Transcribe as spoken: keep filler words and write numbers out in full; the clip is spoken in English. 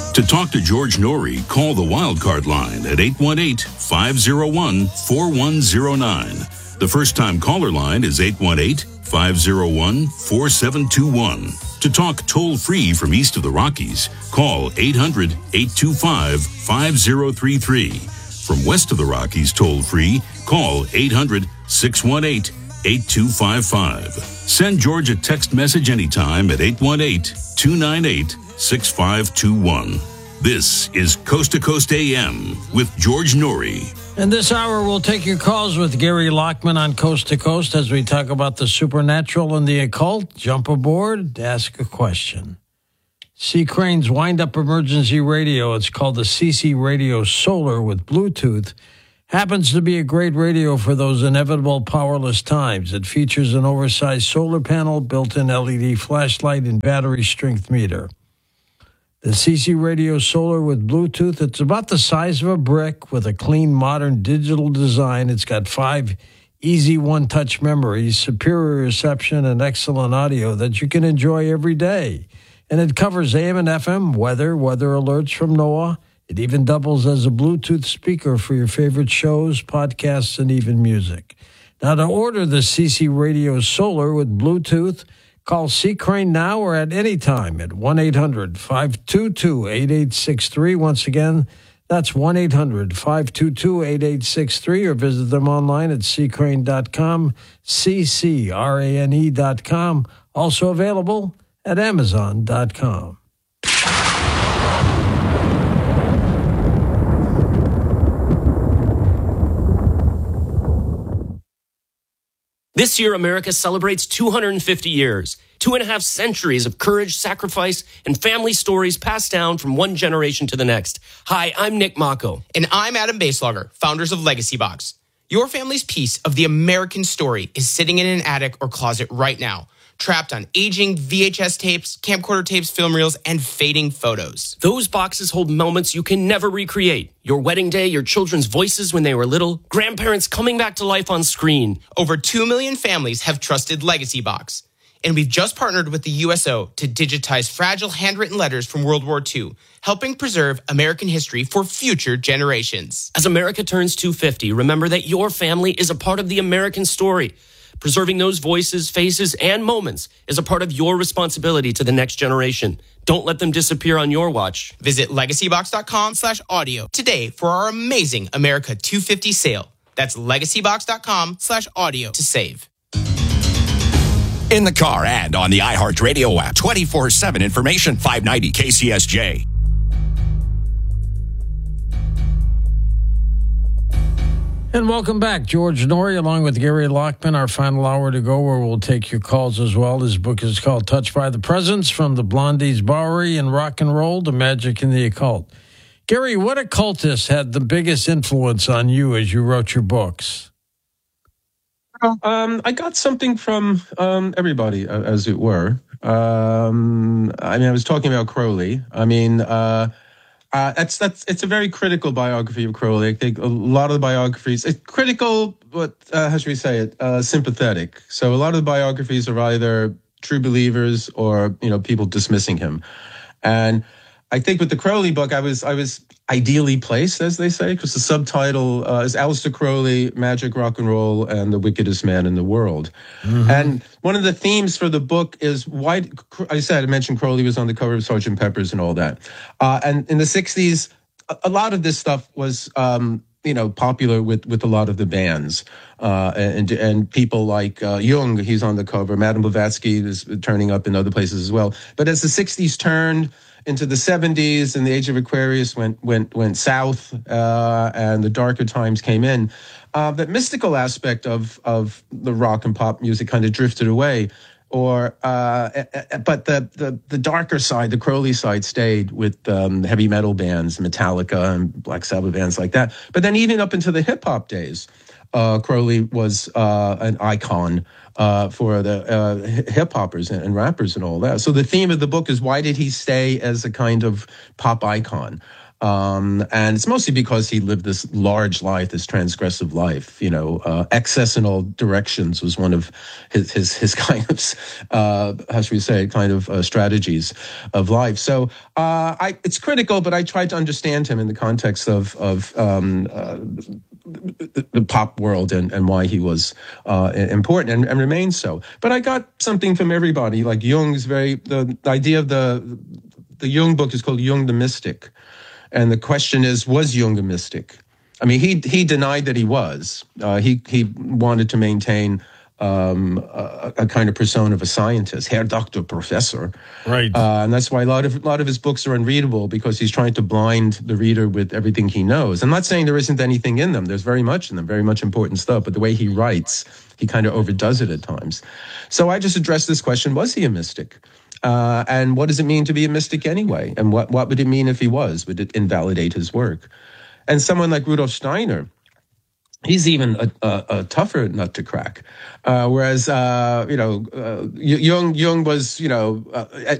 To talk to George Norrie, call the Wildcard line at eight one eight, five oh one, four one oh nine. The first-time caller line is eight one eight, five oh one, four seven two one. To talk toll-free from east of the Rockies, call eight hundred, eight two five, five oh three three. From west of the Rockies toll-free, call eight hundred, six one eight, eight two five five. Send George a text message anytime at eight one eight, two nine eight, six five two one. This is Coast to Coast A M with George Norrie. And this hour, we'll take your calls with Gary Lockman on Coast to Coast as we talk about the supernatural and the occult. Jump aboard, ask a question. C. Crane's Wind-Up Emergency Radio, it's called the C C Radio Solar with Bluetooth, happens to be a great radio for those inevitable powerless times. It features an oversized solar panel, built-in L E D flashlight, and battery strength meter. The C C Radio Solar with Bluetooth, it's about the size of a brick with a clean, modern digital design. It's got five easy one-touch memories, superior reception, and excellent audio that you can enjoy every day. And it covers A M and F M, weather, weather alerts from NOAA. It even doubles as a Bluetooth speaker for your favorite shows, podcasts, and even music. Now, to order the C C Radio Solar with Bluetooth, call C. Crane now or at any time at one eight hundred, five two two, eight eight six three. Once again, that's one eight hundred, five two two, eight eight six three, or visit them online at c crane dot com, C C R A N E dot com. Also available at amazon dot com. This year, America celebrates two hundred fifty years, two and a half centuries of courage, sacrifice, and family stories passed down from one generation to the next. Hi, I'm Nick Mako. And I'm Adam Baselogger, founders of Legacy Box. Your family's piece of the American story is sitting in an attic or closet right now, trapped on aging V H S tapes, camcorder tapes, film reels, and fading photos. Those boxes hold moments you can never recreate. Your wedding day, your children's voices when they were little, grandparents coming back to life on screen. Over two million families have trusted Legacy Box. And we've just partnered with the U S O to digitize fragile handwritten letters from World War Two, helping preserve American history for future generations. As America turns two hundred fifty, remember that your family is a part of the American story. Preserving those voices, faces, and moments is a part of your responsibility to the next generation. Don't let them disappear on your watch. Visit legacybox.com slash audio today for our amazing America two hundred fifty sale. That's legacybox.com slash audio to save. In the car and on the iHeartRadio app, twenty-four seven information, five ninety K C S J. And welcome back. George Norrie along with Gary Lockman, our final hour to go, where we'll take your calls as well. His book is called Touched by the Presence, From the Blondies Bowery and Rock and Roll to Magic and the Occult. Gary, what occultist had the biggest influence on you as you wrote your books? Um, I got something from um, everybody, as it were. Um, I mean, I was talking about Crowley. I mean, uh, uh, that's that's it's a very critical biography of Crowley. I think a lot of the biographies, it's critical, but uh, how should we say it? Uh, sympathetic. So a lot of the biographies are either true believers or, you know, people dismissing him. And I think with the Crowley book, I was I was ideally placed, as they say, because the subtitle uh, is Aleister Crowley, Magic, Rock and Roll, and the Wickedest Man in the World. Mm-hmm. And one of the themes for the book is why, I said, I mentioned Crowley was on the cover of Sergeant Pepper's and all that. Uh, and in the sixties, a lot of this stuff was, um, you know, popular with, with a lot of the bands. Uh, and and people like uh, Jung, he's on the cover. Madame Blavatsky is turning up in other places as well. But as the sixties turned into the seventies and the age of Aquarius went went went south, uh, and the darker times came in, uh, that mystical aspect of of the rock and pop music kind of drifted away. Or, uh, but the, the the darker side, the Crowley side, stayed with um, heavy metal bands, Metallica and Black Sabbath bands like that. But then even up into the hip hop days, uh, Crowley was uh, an icon uh, for the uh, hip hoppers and, and rappers and all that. So the theme of the book is, why did he stay as a kind of pop icon? Um, and it's mostly because he lived this large life, this transgressive life. You know, uh, excess in all directions was one of his his, his kind of, uh, how should we say, kind of uh, strategies of life. So uh, I, it's critical, but I tried to understand him in the context of of um, uh, the, the pop world and, and why he was uh, important and, and remains so. But I got something from everybody, like Jung's very the, the idea of the the Jung book is called Jung the Mystic. And the question is, was Jung a mystic? I mean, he he denied that he was. Uh, he he wanted to maintain um, a, a kind of persona of a scientist, Herr Doctor Professor. Right. Uh, and that's why a lot of a lot of his books are unreadable, because he's trying to blind the reader with everything he knows. I'm not saying there isn't anything in them. There's very much in them, very much important stuff. But the way he writes, he kind of overdoes it at times. So I just addressed this question: was he a mystic? Uh, and what does it mean to be a mystic anyway? And what, what would it mean if he was? Would it invalidate his work? And someone like Rudolf Steiner, he's even a, a, a tougher nut to crack. Uh, whereas, uh, you know, uh, Jung, Jung was, you know, uh,